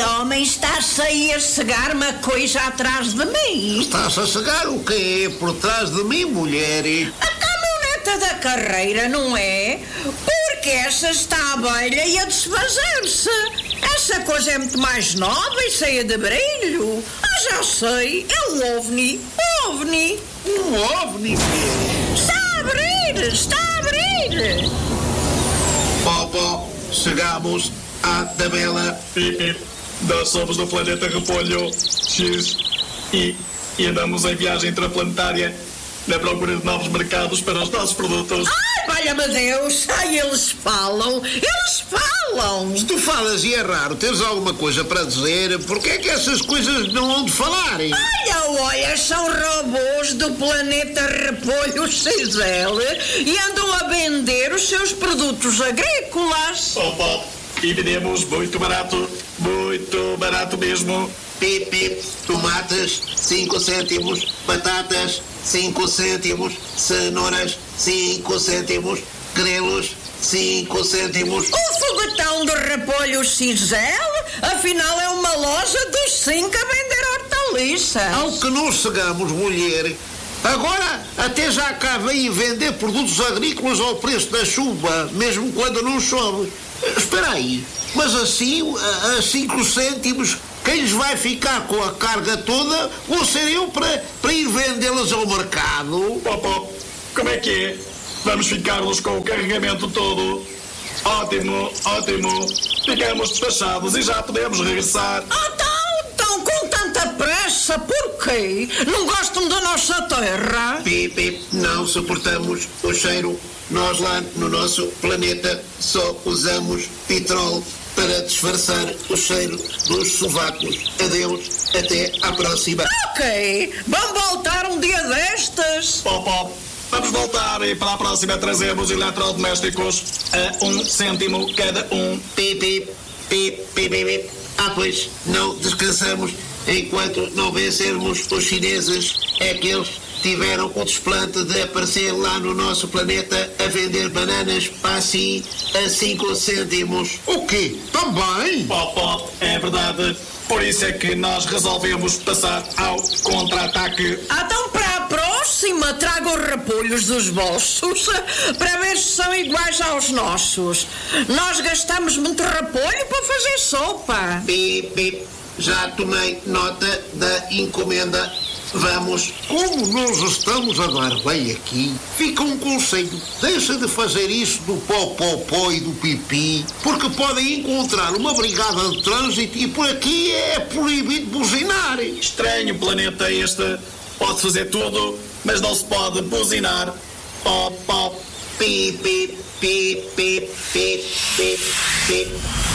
homem está-se aí a cegar uma coisa atrás de mim? Estás a cegar o quê por trás de mim, mulher? A caminhoneta da carreira, não é? Porque essa está à beira e a desfazer-se. Essa coisa é muito mais nova e cheia de brilho. Já sei, é um OVNI. OVNI. Um OVNI, mulher? Está a abrir. Pó, chegamos à tabela. Nós somos do planeta Repolho X e andamos em viagem interplanetária na procura de novos mercados para os nossos produtos. Ai, valha-me Deus! Ai, eles falam! Se tu falas e é raro, tens alguma coisa para dizer, porque é que essas coisas não hão de falar, hein? Olha, são robôs do planeta Repolho XL e andam a vender os seus produtos agrícolas. Opa, e vendemos muito barato mesmo. Pip, tomates, 5 cêntimos, batatas, 5 cêntimos, cenouras, 5 cêntimos, grelos, 5 cêntimos. O foguetão do Repolho XL, afinal, é uma loja dos 5 a vender hortaliças. Ao que nos cegamos, mulher. Agora até já cá vem vender produtos agrícolas ao preço da chuva, mesmo quando não chove. Espera aí, mas assim, a 5 cêntimos, quem lhes vai ficar com a carga toda vou ser eu para ir vendê-las ao mercado. Pop, como é que é? Vamos ficar-nos com o carregamento todo. Ótimo. Ficamos despachados e já podemos regressar. Então, com tanta pressa, porquê? Não gostam da nossa terra? Pip, não suportamos o cheiro. Nós lá no nosso planeta só usamos petróleo para disfarçar o cheiro dos sovacos. Adeus, até à próxima. Ok, vamos voltar um dia destes. Pop, vamos voltar e para a próxima trazemos eletrodomésticos a 1 cêntimo cada um. Pip. Pois não descansamos enquanto não vencermos os chineses. É que eles tiveram o desplante de aparecer lá no nosso planeta a vender bananas para assim a 5 cêntimos. O quê? Também? Pop, é verdade. Por isso é que nós resolvemos passar ao contra-ataque. Então, para a próxima, traga os repolhos dos vossos para ver se são iguais aos nossos. Nós gastamos muito repolho para fazer sopa. Pip, já tomei nota da encomenda. Vamos. Como nós estamos a dar bem aqui, fica um conselho. Deixa de fazer isso do pó e do pipi, porque podem encontrar uma brigada de trânsito e por aqui é proibido buzinar. Estranho planeta este. Pode fazer tudo, mas não se pode buzinar. Pop. Pip.